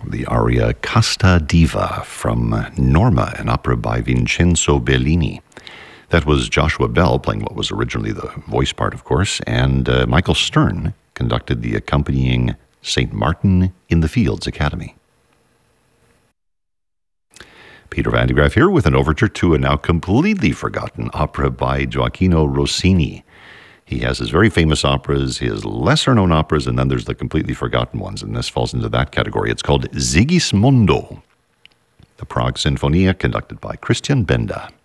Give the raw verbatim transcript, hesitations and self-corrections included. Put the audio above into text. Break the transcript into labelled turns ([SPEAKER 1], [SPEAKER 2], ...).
[SPEAKER 1] The aria Casta Diva from Norma, an opera by Vincenzo Bellini. That was Joshua Bell playing what was originally the voice part, of course, and uh, Michael Stern conducted the accompanying Saint Martin in the Fields Academy. Peter Van de Graaff here with an overture to a now completely forgotten opera by Gioacchino Rossini. He has his very famous operas, his lesser-known operas, and then there's the completely forgotten ones, and this falls into that category. It's called Sigismondo, the Prague Sinfonia, conducted by Christian Benda.